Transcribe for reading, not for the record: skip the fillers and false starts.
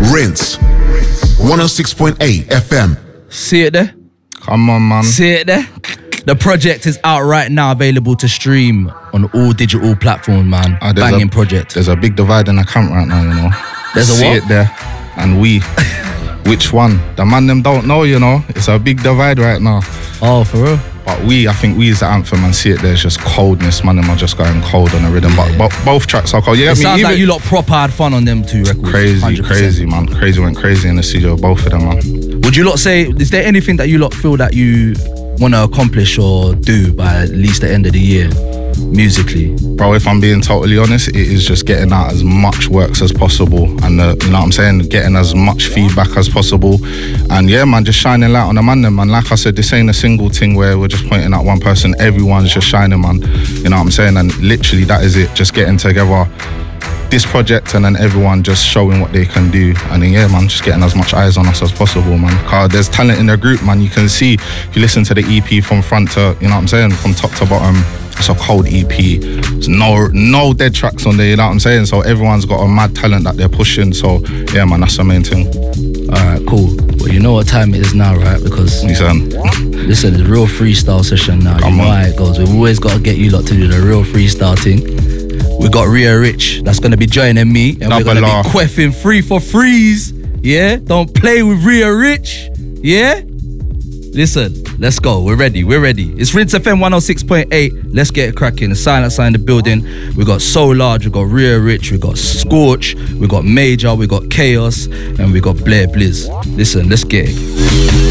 Rinse 106.8 FM. See it there? Come on, man. See it there? The project is out right now, available to stream on all digital platforms, man. Banging project. There's a big divide in the camp right now, you know. There's a See what? it there. And we. Which one? The man them don't know, you know. It's a big divide right now. Oh, for real? But I think we is the anthem, and See It There's just coldness. Man them are just going cold on the rhythm. Yeah. But both tracks are cold. Yeah, It sounds like you lot proper had fun on them two records. Crazy, man. Crazy went crazy in the studio, both of them, man. Would you lot say, is there anything that you lot feel that you want to accomplish or do by at least the end of the year, musically? Bro, if I'm being totally honest, it is just getting out as much works as possible, and you know what I'm saying, getting as much feedback as possible, and yeah, man, just shining light on the man them, man. Like I said, this ain't a single thing where we're just pointing at one person. Everyone's just shining, man. You know what I'm saying? And literally that is it, just getting together this project and then everyone just showing what they can do, and then yeah, man, just getting as much eyes on us as possible, man. Cause there's talent in the group, man. You can see if you listen to the EP from front to, you know what I'm saying, from top to bottom. It's a cold EP. There's no dead tracks on there, you know what I'm saying? So everyone's got a mad talent that they're pushing. So yeah, man, that's the main thing. Alright, cool. Well, you know what time it is now, right? Because listen, it's a real freestyle session now. You know how it goes. We've always got to get you lot to do the real freestyle thing. We got Rhea Rich that's going to be joining me, and we're going to be queffing 3 for 3s. Yeah? Don't play with Rhea Rich. Yeah? Listen, let's go. We're ready. It's Rinse FM 106.8. Let's get it cracking. The Silent Sign in the building. We got So Large, we got Rhea Rich, we got Scorch, we got Major, we got Chaos, and we got Blair Blizz. Listen, let's get it.